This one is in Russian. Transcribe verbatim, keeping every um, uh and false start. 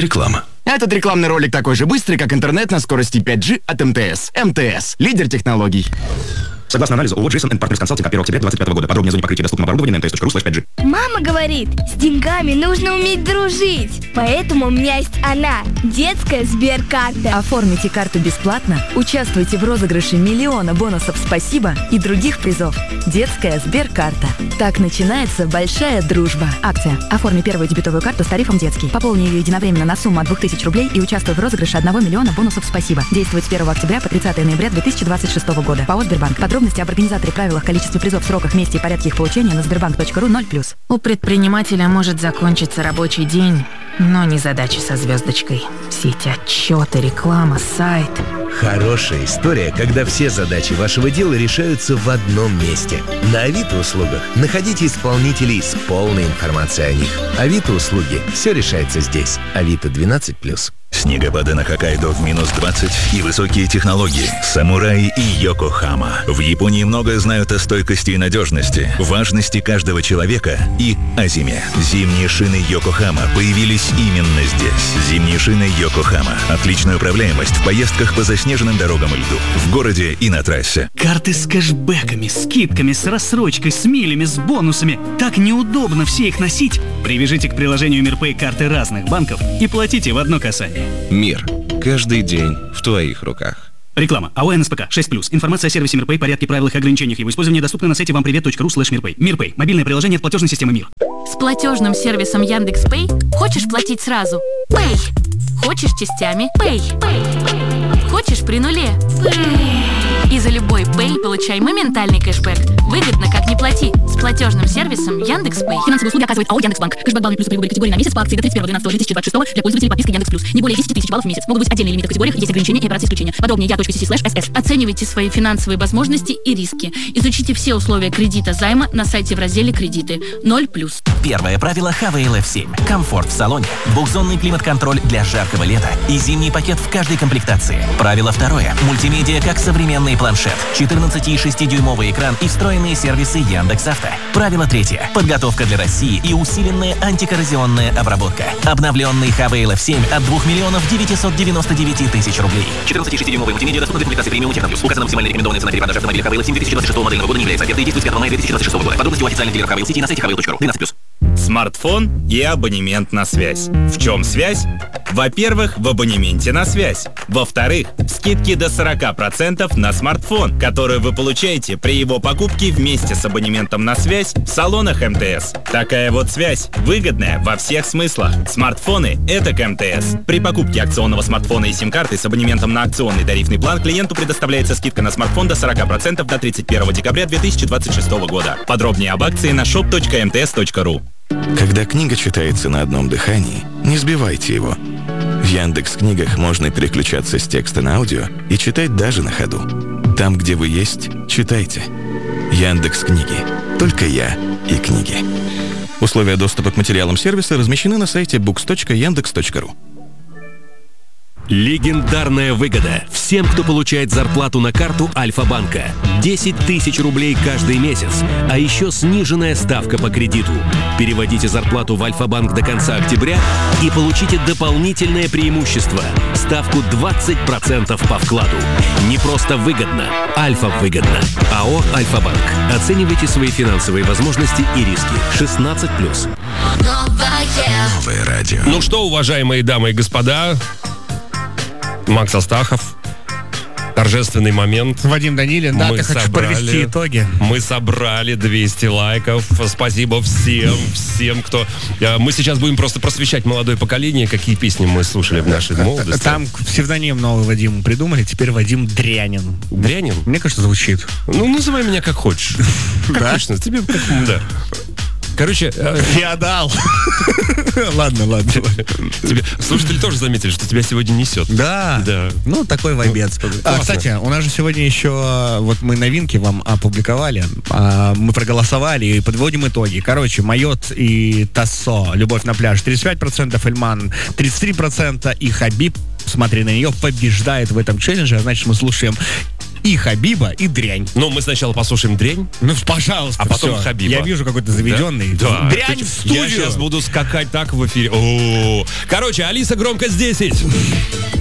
реклама. Этот рекламный ролик такой же быстрый, как интернет на скорости пять джи от МТС. МТС – лидер технологий. Согласно анализу ООО Джейсон энд Партнерс Консалтинг от первого октября двадцать пятого года. Подробнее о зоне покрытия доступного оборудования на mts.ru слэш 5G. Мама говорит, с деньгами нужно уметь дружить. Поэтому у меня есть она, детская Сберкарта. Оформите карту бесплатно, участвуйте в розыгрыше миллиона бонусов «Спасибо» и других призов. Детская Сберкарта. Так начинается большая дружба. Акция. Оформи первую дебетовую карту с тарифом детский. Пополни ее единовременно на сумму от двух тысяч рублей и участвуй в розыгрыше одного миллиона бонусов «Спасибо». Действует с первого октября по тридцатое ноября две тысячи двадцать шестого года. ПАО «Сбербанк». Подробности об организаторе, правилах, количестве призов, сроках, месте и порядке их получения на сбербанк точка ру ноль плюс. У предпринимателя может закончиться рабочий день, но не задачи со звездочкой. Все эти отчеты, реклама, сайт. Хорошая история, когда все задачи вашего дела решаются в одном месте. На Авито услугах находите исполнителей с полной информацией о них. Авито услуги. Все решается здесь. Авито двенадцать плюс. Снегопады на Хоккайдо в минус двадцать и высокие технологии. Самураи и Йокохама. В Японии много знают о стойкости и надежности, важности каждого человека и о зиме. Зимние шины Йокохама появились именно здесь. Зимние шины Йокохама. Отличная управляемость в поездках по заснеженным дорогам и льду. В городе и на трассе. Карты с кэшбэками, скидками, с рассрочкой, с милями, с бонусами. Так неудобно все их носить. Привяжите к приложению Мирпэй карты разных банков и платите в одно касание. Мир. Каждый день в твоих руках. Реклама. АО НСПК шесть плюс. Информация о сервисе Мирпэй, порядке, правилах и ограничениях его использования доступна на сайте вампривет точка ру слэш Мирпэй. Мирпэй. Мобильное приложение от платежной системы Мир. С платежным сервисом Яндекс.Пэй хочешь платить сразу? Пэй. Хочешь частями? Пэй. Хочешь при нуле? Пэй. И за любой Пэй получай моментальный кэшбэк. Выгодно, как не плати. С платежным сервисом Яндекс.Пэй. Финансовые услуги оказывает АО Яндекс.Банк. Кэшбэк баллы плюс при выборе категории на месяц по акции до тридцать первого двенадцатого две тысячи двадцать шестого для пользователей подписки Яндекс Плюс. Не более десять тысяч баллов в месяц. Могут быть отдельные лимиты в категориях, есть ограничения и операции исключения. Подробнее я.си слэш эс эс. Оценивайте свои финансовые возможности и риски. Изучите все условия кредита займа на сайте в разделе «Кредиты». ноль плюс. Первое правило эйч ви эл эф семь. Комфорт в салоне. Двухзонный климат-контроль для жаркого лета и зимний пакет в каждой комплектации. Правило второе. Мультимедиа как современный планшет. четырнадцати и шести дюймовый экран и встроенные сервисы Яндекс.Авто. Правило третье. Подготовка для России и усиленная антикоррозионная обработка. Обновленный эйч ви эл эф семь от двух миллионов девятисот девяноста девяти тысяч рублей. четырнадцати и шести дюймовый мультимедиа доступна для комплектации премиум Техноплюс. Указана максимальная рекомендованная цена перепродажи автомобиля эйч ви эл эф семь две тысячи двадцать шестого модельного года не является офертой и действует с пятого мая две тысячи двадцать шестого года. Подробности у официальных дилеров эйч ви эл Сити на сайте эйч ви эл точка ру. двенадцать плюс. Смартфон и абонемент на связь. В чем связь? Во-первых, в абонементе на связь. Во-вторых, скидки до сорок процентов на смартфон, которые вы получаете при его покупке вместе с абонементом на связь в салонах МТС. Такая вот связь, выгодная во всех смыслах. Смартфоны — это к МТС. При покупке акционного смартфона и сим-карты с абонементом на акционный тарифный план клиенту предоставляется скидка на смартфон до сорок процентов до тридцать первого декабря две тысячи двадцать шестого года. Подробнее об акции на шоп точка эм тэ эс точка ру. Когда книга читается на одном дыхании, не сбивайте его. В Яндекс.Книгах можно переключаться с текста на аудио и читать даже на ходу. Там, где вы есть, читайте. Яндекс.Книги. Только я и книги. Условия доступа к материалам сервиса размещены на сайте букс точка яндекс точка ру. Легендарная выгода всем, кто получает зарплату на карту Альфа-банка. десять тысяч рублей каждый месяц, а еще сниженная ставка по кредиту. Переводите зарплату в Альфа-банк до конца октября и получите дополнительное преимущество – ставку двадцать процентов по вкладу. Не просто выгодно, Альфа-выгодно. АО «Альфа-банк». Оценивайте свои финансовые возможности и риски. шестнадцать плюс. Новое радио. Ну что, уважаемые дамы и господа, Макс Астахов. Торжественный момент. Вадим Данилин, да, мы ты хочешь собрали, подвести итоги? Мы собрали двести лайков. Спасибо всем, всем, кто... Мы сейчас будем просто просвещать молодое поколение, какие песни мы слушали в нашей молодости. Там псевдоним новый Вадиму придумали, теперь Вадим Дрянин. Дрянин? Мне кажется, звучит. Ну, называй меня как хочешь. Как хочешь, тебе как... Да. Короче... Феодал. Ладно, ладно. Тебе, слушатели тоже заметили, что тебя сегодня несет. Да. Да. Ну, такой вайбец. А, кстати, у нас же сегодня еще... Вот мы новинки вам опубликовали. А, мы проголосовали и подводим итоги. Короче, Майот и Тассо. Любовь на пляж тридцать пять процентов, Эльман тридцать три процента и Хабиб, смотри на нее, побеждает в этом челлендже. А значит, мы слушаем и Хабиба, и дрянь. Ну, мы сначала послушаем дрянь. Ну, пожалуйста, а потом всё. Хабиба. Я вижу какой-то заведенный. Да. Дрянь Ты- в студию. Я сейчас буду скакать так в эфире. О-о-о. Короче, Алиса, громкость десять.